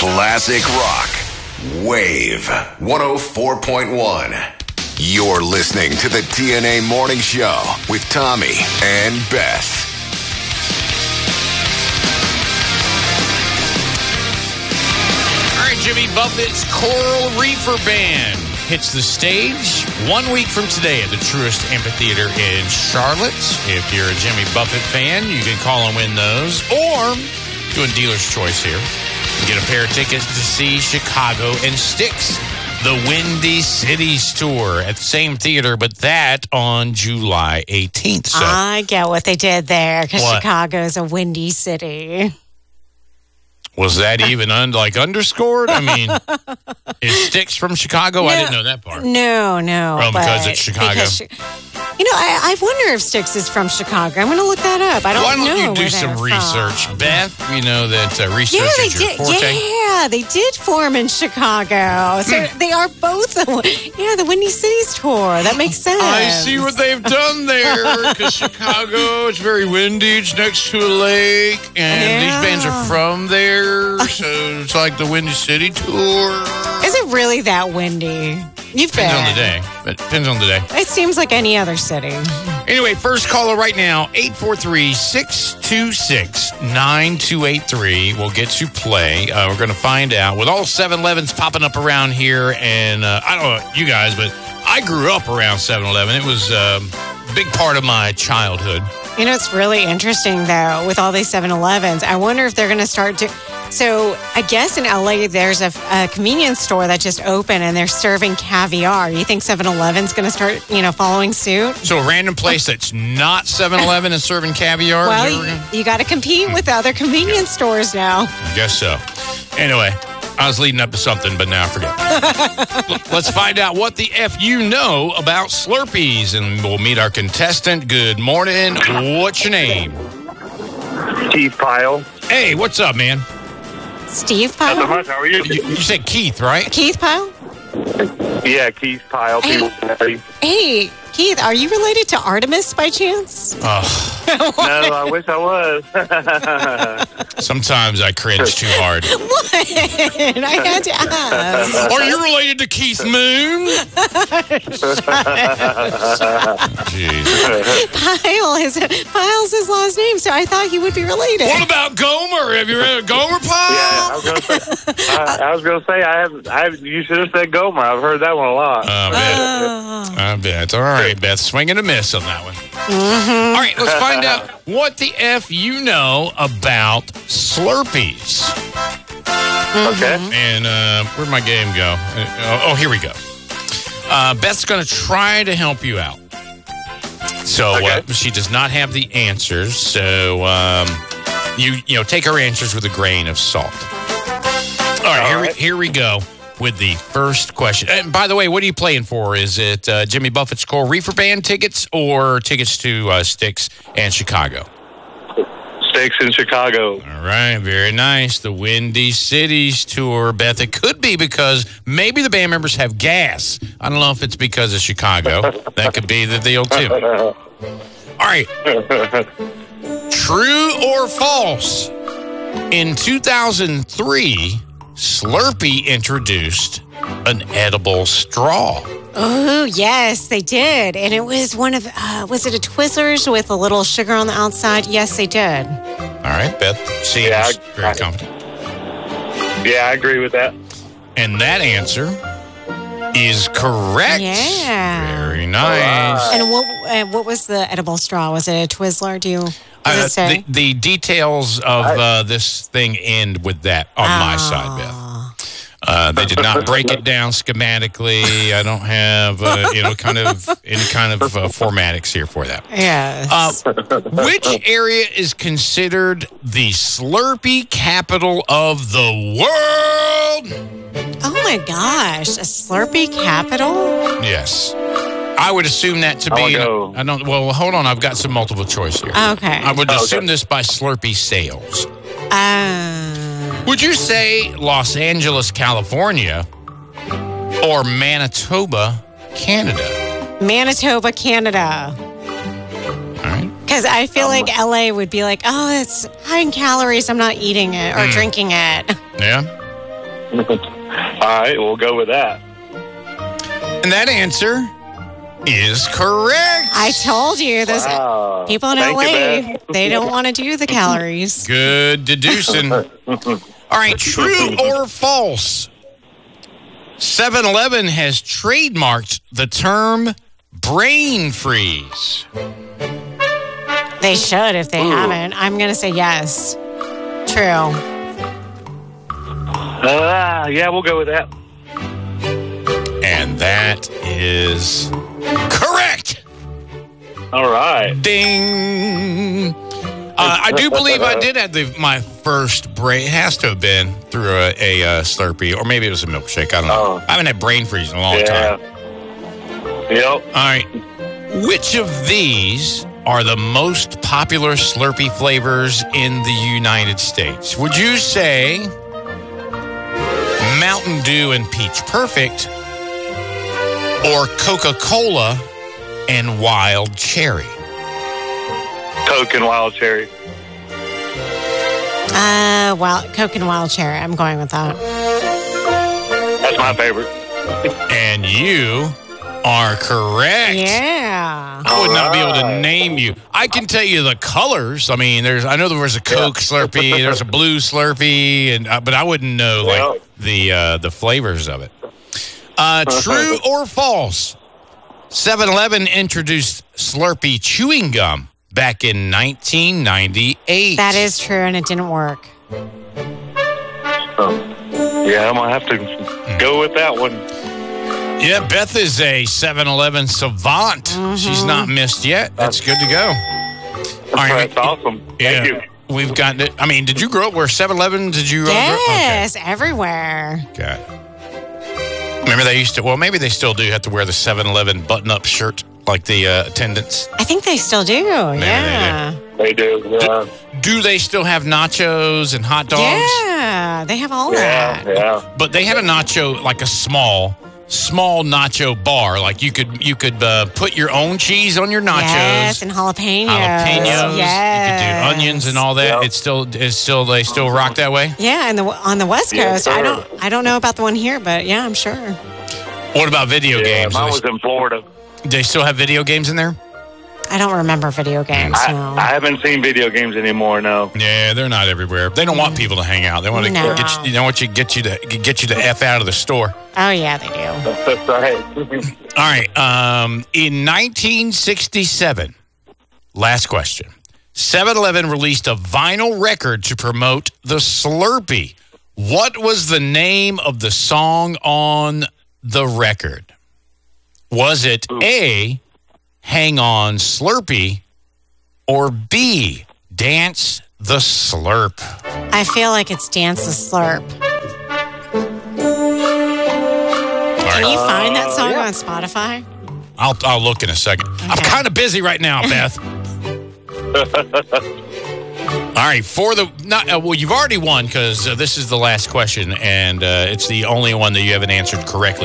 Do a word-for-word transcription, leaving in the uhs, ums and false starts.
Classic rock. Wave one oh four point one. You're listening to the T N A Morning Show with Tommy and Beth. All right, Jimmy Buffett's Coral Reefer Band hits the stage one week from today at the Truist Amphitheater in Charlotte. If you're a Jimmy Buffett fan, you can call and win those. Or, doing dealer's choice here, get a pair of tickets to see Chicago and Styx, the Windy Cities Tour at the same theater, but that on July eighteenth. So, I get what they did there, because What? Chicago's a windy city. was that even un- like underscored? I mean, is Styx from Chicago? I No. didn't know that part. No, no. Oh, because but it's Chicago. because Chi- you know, I, I wonder if Styx is from Chicago. I'm going to look that up. I don't Why know. don't you do where some they're research, from. Beth? You know that uh, research Yeah, they is your did. forte. Yeah, they did form in Chicago. So they are both. The, yeah, the Windy Cities tour. That makes sense. I see what they've done there, because Chicago is very windy. It's next to a lake, and Yeah. these bands are from there, so it's like the Windy City Tour. Is it really that windy? You've Depends been. on the day. It depends on the day. It seems like any other city. Anyway, first caller right now, eight four three, six two six, nine two eight three. We'll get to play. Uh, we're going to find out. With all seven elevens popping up around here, and uh, I don't know about you guys, but I grew up around seven eleven. It was um, a big part of my childhood. You know, it's really interesting, though, with all these seven elevens. I wonder if they're going to start to... So, I guess in L A, there's a, a convenience store that just opened, and they're serving caviar. You think seven eleven's going to start, you know, following suit? So a random place that's not seven eleven is serving caviar? Well, Is that what we're you, gonna- you got to compete with the other convenience stores now. I guess so. Anyway, I was leading up to something, but now I forget. L- Let's find out what the F you know about Slurpees, and we'll meet our contestant. Good morning. What's your name? Keith Pyle. Hey, what's up, man? Steve Not so Pyle? much. How are you? You, you said Keith, right? Keith Pyle? Yeah, Keith Pyle. Hey. People- Hey, Keith, are you related to Artemis by chance? Oh, No, I wish I was. sometimes I cringe too hard. What? I had to ask. Are you related to Keith Moon? Jeez. Pyle is Pyle's his last name, so I thought he would be related. What about Gomer? Have you read of Gomer Pyle? Yeah, I was gonna say. I, I was gonna say I have. I have. You should have said Gomer. I've heard that one a lot. I bet. Oh. I bet. All right, Beth. Swing and a miss on that one. All right, let's find out what the F you know about Slurpees. Okay. And uh, where'd my game go? Uh, oh, here we go. Uh, Beth's going to try to help you out. So uh, Okay. she does not have the answers. So um, you you know take her answers with a grain of salt. All right, All here, right. We, here we go with the first question. And by the way, what are you playing for? Is it uh, Jimmy Buffett's Coral Reefer Band tickets or tickets to uh, Styx and Chicago? Stakes in Chicago. All right, very nice. The Windy Cities Tour, Beth. It could be because maybe the band members have gas. I don't know if it's because of Chicago. That could be the deal, too. All right. True or false? In two thousand three, Slurpee introduced an edible straw. Oh, yes, they did. And it was one of, uh, was it a Twizzlers with a little sugar on the outside? Yes, they did. All right, Beth seems Yeah, I- very I- confident. Yeah, I agree with that. And that answer is correct. Yeah. Very nice. And what uh, what was the edible straw? Was it a Twizzler? Do you does Uh, it say? the, the details of uh, this thing end with that on my side, Beth. Uh, they did not break it down schematically. I don't have uh, you know kind of any kind of uh, formatics here for that. Yes. Uh, which area is considered the Slurpee capital of the world? oh my gosh, a Slurpee capital? Yes. I would assume that to I'll be. go. I don't. Well, hold on. I've got some multiple choice here. Okay. I would Oh, okay. assume this by Slurpee sales. Uh, Would you say Los Angeles, California, or Manitoba, Canada? Manitoba, Canada. All right. Because I feel like L A would be like, oh, it's high in calories. I'm not eating it or Hmm. drinking it. Yeah. right, we'll go with that. And that answer is correct. I told you, those Wow. people in Thank L A, you, Beth. they don't want to do the calories. Good deducing. All right, true or false? seven eleven has trademarked the term brain freeze. They should if they Ooh. haven't. I'm going to say yes. True. Uh, yeah, we'll go with that. And that is correct. All right. Ding. Uh, I do believe I did have the, my first brain. It has to have been through a, a, uh Slurpee, or maybe it was a milkshake. I don't know. Oh. I haven't had brain freeze in a long Yeah. time. Yep. All right. Which of these are the most popular Slurpee flavors in the United States? Would you say Mountain Dew and Peach Perfect, or Coca-Cola and Wild Cherry? Coke and wild cherry. Uh, wild, Coke and Wild Cherry. I'm going with that. That's my favorite. And you are correct. Yeah. I would not be able to Alright. name you. I can tell you the colors. I mean, there's. I know there was a Coke Slurpee, there's a blue Slurpee, and uh, but I wouldn't know like Yeah. the uh, the flavors of it. Uh, true or false? seven eleven introduced Slurpee chewing gum back in nineteen ninety-eight. That is true, and it didn't work. Oh. Yeah, I'm going to have to go with that one. Yeah, Beth is a seven eleven savant. Mm-hmm. She's not missed yet. That's good to go. All right. That's awesome. Thank you. We've got it. I mean, did you grow up where seven eleven? Did you? Yes, everywhere. Okay. Okay. Remember they used to, well, maybe they still do have to wear the seven eleven button-up shirt like the uh, attendants. I think they still do. Yeah. They do. Yeah. Do they still have nachos and hot dogs? Yeah, they have all Yeah. that. Yeah. But they had a nacho, like a small, small nacho bar. Like you could you could uh, put your own cheese on your nachos. Yes, and jalapenos. Jalapenos. Yes. You could do onions and all that. Yep. It's still it's still they still rock that way. Yeah, and the on the West Yes, Coast, I sir. don't I don't know about the one here, but yeah, I'm sure. What about video Yeah, games? mine Do was in Florida. they, they still have video games in there? I don't remember video games. I, no. I haven't seen video games anymore, no. Yeah, they're not everywhere. They don't want people to hang out. They want to No. get you, they want you get you to get you to f out of the store. Oh yeah, they do. That's right. All right. Um, in nineteen sixty-seven, last question. seven eleven released a vinyl record to promote the Slurpee. What was the name of the song on the record? Was it A, Hang On Slurpee, or B, Dance the Slurp? I feel like it's Dance the Slurp. All Can right. you find that song yeah. on Spotify? I'll, I'll look in a second. I'm Okay. kind of busy right now, Beth. All right, for the not uh, well, you've already won because uh, this is the last question, and uh, it's the only one that you haven't answered correctly.